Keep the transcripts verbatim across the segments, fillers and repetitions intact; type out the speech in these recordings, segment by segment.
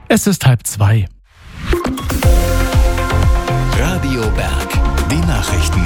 Es ist halb zwei. Radio Berg, die Nachrichten.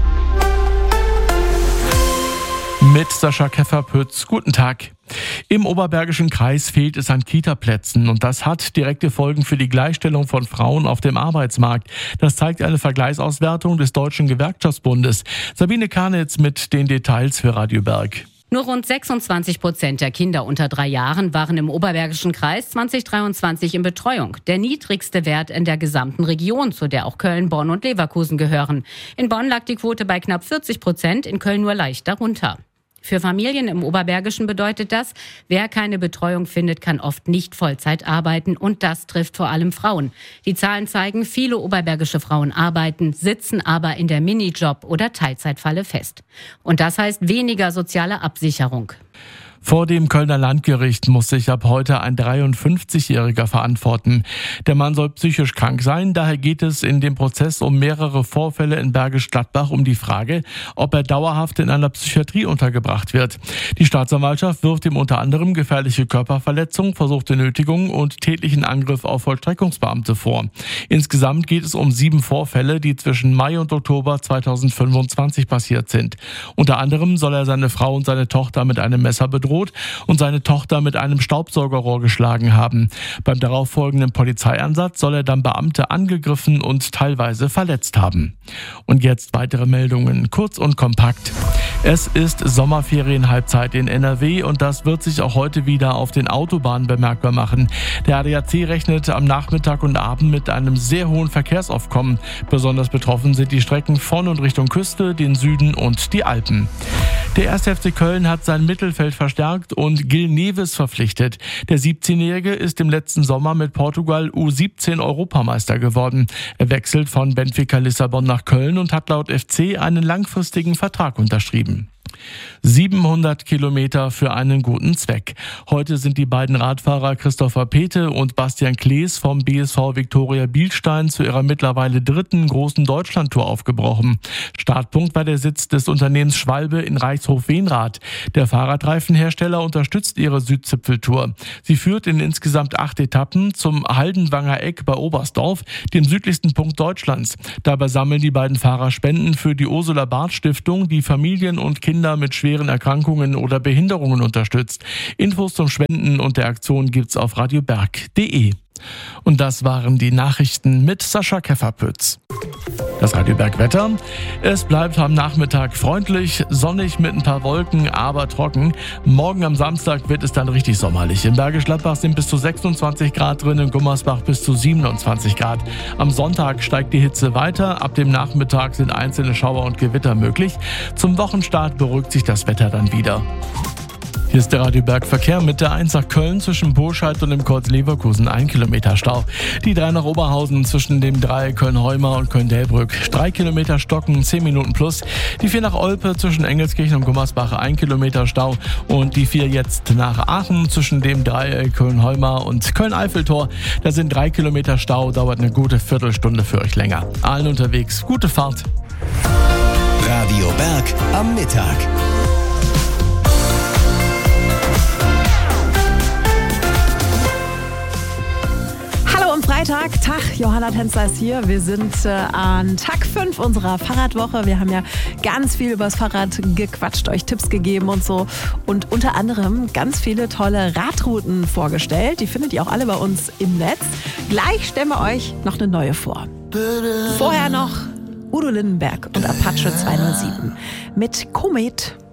Mit Sascha Kefferpütz. Guten Tag. Im Oberbergischen Kreis fehlt es an Kita-Plätzen und das hat direkte Folgen für die Gleichstellung von Frauen auf dem Arbeitsmarkt. Das zeigt eine Vergleichsauswertung des Deutschen Gewerkschaftsbundes. Sabine Karnitz mit den Details für Radio Berg. Nur rund sechsundzwanzig Prozent der Kinder unter drei Jahren waren im Oberbergischen Kreis zwanzig dreiundzwanzig in Betreuung. Der niedrigste Wert in der gesamten Region, zu der auch Köln, Bonn und Leverkusen gehören. In Bonn lag die Quote bei knapp vierzig Prozent, in Köln nur leicht darunter. Für Familien im Oberbergischen bedeutet das, wer keine Betreuung findet, kann oft nicht Vollzeit arbeiten und das trifft vor allem Frauen. Die Zahlen zeigen, viele oberbergische Frauen arbeiten, sitzen aber in der Minijob- oder Teilzeitfalle fest. Und das heißt weniger soziale Absicherung. Vor dem Kölner Landgericht muss sich ab heute ein dreiundfünfzigjähriger verantworten. Der Mann soll psychisch krank sein, daher geht es in dem Prozess um mehrere Vorfälle in Bergisch Gladbach um die Frage, ob er dauerhaft in einer Psychiatrie untergebracht wird. Die Staatsanwaltschaft wirft ihm unter anderem gefährliche Körperverletzung, versuchte Nötigung und tätlichen Angriff auf Vollstreckungsbeamte vor. Insgesamt geht es um sieben Vorfälle, die zwischen Mai und Oktober zweitausendfünfundzwanzig passiert sind. Unter anderem soll er seine Frau und seine Tochter mit einem Messer bedroht und seine Tochter mit einem Staubsaugerrohr geschlagen haben. Beim darauffolgenden Polizeieinsatz soll er dann Beamte angegriffen und teilweise verletzt haben. Und jetzt weitere Meldungen, kurz und kompakt. Es ist Sommerferienhalbzeit in N R W und das wird sich auch heute wieder auf den Autobahnen bemerkbar machen. Der A D A C rechnet am Nachmittag und Abend mit einem sehr hohen Verkehrsaufkommen. Besonders betroffen sind die Strecken von und Richtung Küste, den Süden und die Alpen. Der erste F C Köln hat sein Mittelfeld verstärkt und Gil Neves verpflichtet. Der siebzehnjährige ist im letzten Sommer mit Portugal U siebzehn Europameister geworden. Er wechselt von Benfica Lissabon nach Köln und hat laut F C einen langfristigen Vertrag unterschrieben. siebenhundert Kilometer für einen guten Zweck. Heute sind die beiden Radfahrer Christopher Pethe und Bastian Klees vom B S V Viktoria Bielstein zu ihrer mittlerweile dritten großen Deutschlandtour aufgebrochen. Startpunkt war der Sitz des Unternehmens Schwalbe in Reichshof-Wenrath. Der Fahrradreifenhersteller unterstützt ihre Südzipfeltour. Sie führt in insgesamt acht Etappen zum Haldenwanger Eck bei Oberstdorf, dem südlichsten Punkt Deutschlands. Dabei sammeln die beiden Fahrer Spenden für die Ursula Barth Stiftung, die Familien und Kinder mit schweren Erkrankungen oder Behinderungen unterstützt. Infos zum Spenden und der Aktion gibt's auf radioberg punkt de. Und das waren die Nachrichten mit Sascha Kefferpütz. Das Radio Berg Wetter. Es bleibt am Nachmittag freundlich, sonnig mit ein paar Wolken, aber trocken. Morgen am Samstag wird es dann richtig sommerlich. In Bergisch Gladbach sind bis zu sechsundzwanzig Grad drin, in Gummersbach bis zu siebenundzwanzig Grad. Am Sonntag steigt die Hitze weiter. Ab dem Nachmittag sind einzelne Schauer und Gewitter möglich. Zum Wochenstart beruhigt sich das Wetter dann wieder. Hier ist der Radio Berg Verkehr mit der eins nach Köln zwischen Burscheid und dem Kreuz Leverkusen, ein Kilometer Stau. Die drei nach Oberhausen zwischen dem drei Köln-Heumar und Köln-Delbrück, drei Kilometer Stocken, zehn Minuten plus. Die vier nach Olpe zwischen Engelskirchen und Gummersbach, ein Kilometer Stau. Und die vier jetzt nach Aachen zwischen dem Dreieck Köln-Heumar und Köln-Eiffeltor. Da sind drei Kilometer Stau, dauert eine gute Viertelstunde für euch länger. Allen unterwegs, gute Fahrt. Radio Berg am Mittag. Freitag, Tag, Johanna Tänzer ist hier. Wir sind äh, an Tag fünf unserer Fahrradwoche. Wir haben ja ganz viel übers Fahrrad gequatscht, euch Tipps gegeben und so. Und unter anderem ganz viele tolle Radrouten vorgestellt. Die findet ihr auch alle bei uns im Netz. Gleich stellen wir euch noch eine neue vor. Vorher noch Udo Lindenberg und Apache zweihundertsieben mit Komet.